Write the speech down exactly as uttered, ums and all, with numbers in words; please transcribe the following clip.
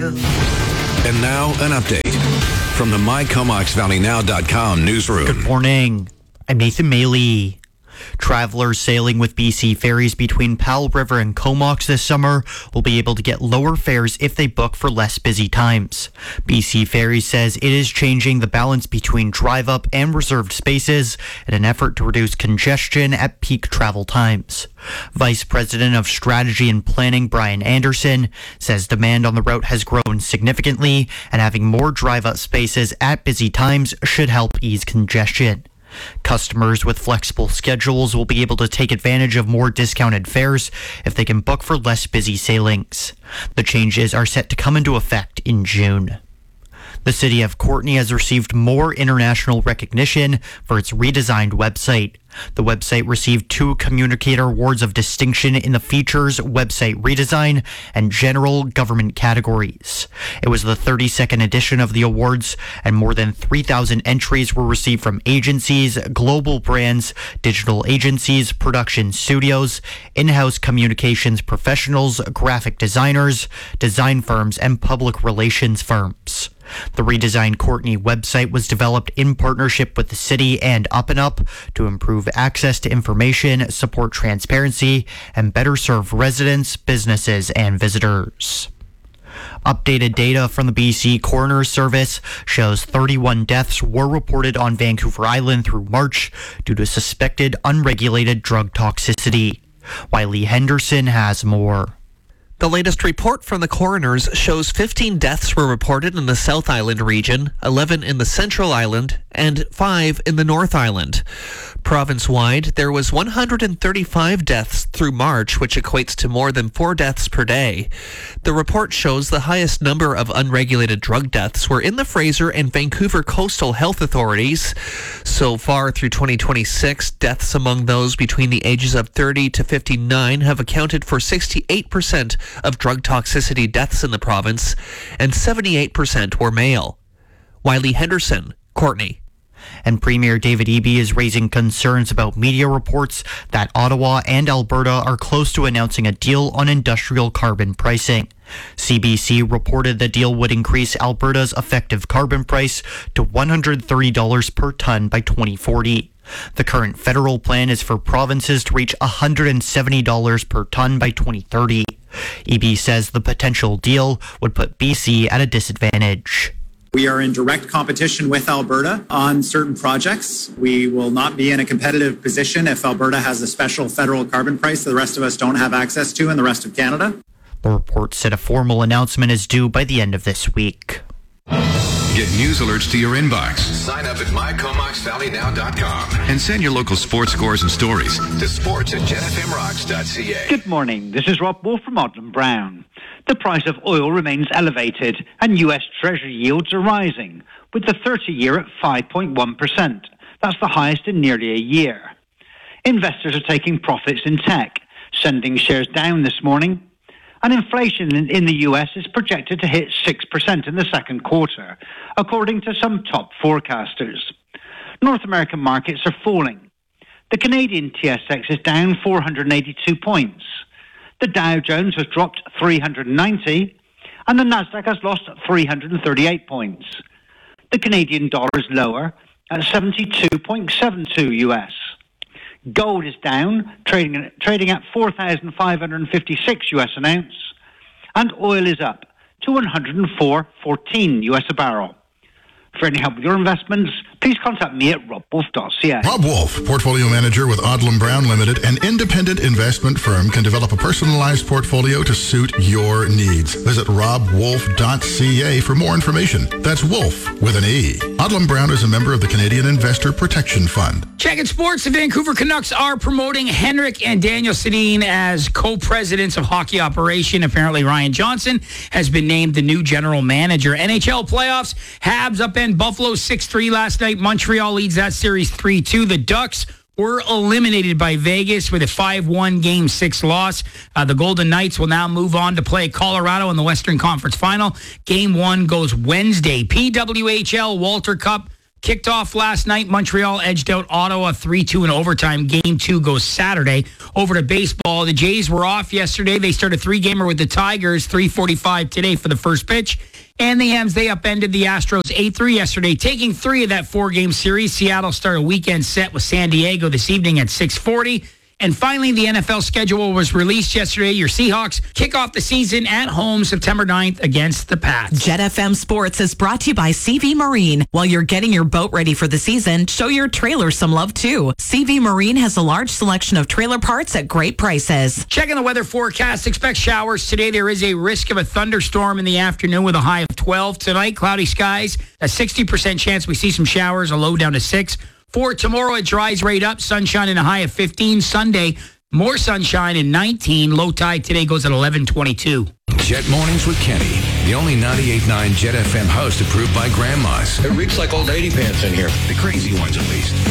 you. And now an update from the my comox valley now dot com newsroom. Good morning. I'm Nathan Maley. Travelers sailing with B C ferries between Powell River and Comox this summer will be able to get lower fares if they book for less busy times. B C Ferries says it is changing the balance between drive-up and reserved spaces in an effort to reduce congestion at peak travel times. Vice President of Strategy and Planning Brian Anderson says demand on the route has grown significantly and having more drive-up spaces at busy times should help ease congestion. Customers with flexible schedules will be able to take advantage of more discounted fares if they can book for less busy sailings. The changes are set to come into effect in June. The city of Courtenay has received more international recognition for its redesigned website. The website received two Communicator Awards of Distinction in the Features, Website Redesign, and General Government categories. It was the thirty-second edition of the awards, and more than three thousand entries were received from agencies, global brands, digital agencies, production studios, in-house communications professionals, graphic designers, design firms, and public relations firms. The redesigned Courtenay website was developed in partnership with the city and Up and Up to improve access to information, support transparency, and better serve residents, businesses, and visitors. Updated data from the B C Coroner's Service shows thirty-one deaths were reported on Vancouver Island through March due to suspected unregulated drug toxicity. Wiley Henderson has more. The latest report from the coroners shows fifteen deaths were reported in the South Island region, eleven in the Central Island, and five in the North Island. Province-wide, there was one hundred thirty-five deaths through March, which equates to more than four deaths per day. The report shows the highest number of unregulated drug deaths were in the Fraser and Vancouver coastal health authorities. So far through twenty twenty-six, deaths among those between the ages of thirty to fifty-nine have accounted for sixty-eight percent of drug toxicity deaths in the province, and seventy-eight percent were male. Wiley Henderson, Courtenay. And Premier David Eby is raising concerns about media reports that Ottawa and Alberta are close to announcing a deal on industrial carbon pricing. C B C reported the deal would increase Alberta's effective carbon price to one hundred thirty dollars per tonne by twenty forty. The current federal plan is for provinces to reach one hundred seventy dollars per tonne by twenty thirty. Eby says the potential deal would put B C at a disadvantage. We are in direct competition with Alberta on certain projects. We will not be in a competitive position if Alberta has a special federal carbon price that the rest of us don't have access to in the rest of Canada. The report said a formal announcement is due by the end of this week. Get news alerts to your inbox. Sign up at my comox valley now dot com and send your local sports scores and stories to sports at gen f m rocks dot c a. Good morning. This is Rob Wolf from Odlum Brown. The price of oil remains elevated and U S Treasury yields are rising, with the thirty-year at five point one percent. That's the highest in nearly a year. Investors are taking profits in tech, sending shares down this morning. And inflation in, in the U S is projected to hit six percent in the second quarter, according to some top forecasters. North American markets are falling. The Canadian T S X is down four hundred eighty-two points. The Dow Jones has dropped three hundred ninety, and the Nasdaq has lost three hundred thirty-eight points. The Canadian dollar is lower at seventy-two point seven two U S. Gold is down, trading trading at four thousand five hundred fifty-six U S an ounce, and oil is up to one hundred four point one four U S a barrel. For any help with your investments, please contact me at rob wolf dot c a. Rob Wolf, Portfolio Manager with Odlum Brown Limited, an independent investment firm, can develop a personalized portfolio to suit your needs. Visit rob wolf dot c a for more information. That's Wolf with an E. Odlum Brown is a member of the Canadian Investor Protection Fund. Checking sports, the Vancouver Canucks are promoting Henrik and Daniel Sedin as co-presidents of hockey operation. Apparently, Ryan Johnson has been named the new general manager. N H L playoffs, Habs upend Buffalo six three last night. Montreal leads that series three two. The Ducks were eliminated by Vegas with a five one Game six loss. Uh, the Golden Knights will now move on to play Colorado in the Western Conference Final. Game one goes Wednesday. P W H L Walter Cup kicked off last night. Montreal edged out Ottawa three two in overtime. Game two goes Saturday. Over to baseball. The Jays were off yesterday. They started a three-gamer with the Tigers, three forty-five today for the first pitch. And the Hams, they upended the Astros eight three yesterday, taking three of that four-game series. Seattle started a weekend set with San Diego this evening at six forty. And finally, the N F L schedule was released yesterday. Your Seahawks kick off the season at home September ninth against the Pats. Jet F M Sports is brought to you by C V Marine. While you're getting your boat ready for the season, show your trailer some love too. C V Marine has a large selection of trailer parts at great prices. Checking the weather forecast, expect showers today. There is a risk of a thunderstorm in the afternoon with a high of twelve. Tonight, cloudy skies, a sixty percent chance we see some showers, a low down to six. For tomorrow, it dries right up. Sunshine and a high of fifteen. Sunday, more sunshine and nineteen. Low tide today goes at eleven twenty-two. Jet Mornings with Kenny, the only ninety-eight point nine Jet F M host approved by grandmas. It reeks like old lady pants in here. The crazy ones, at least.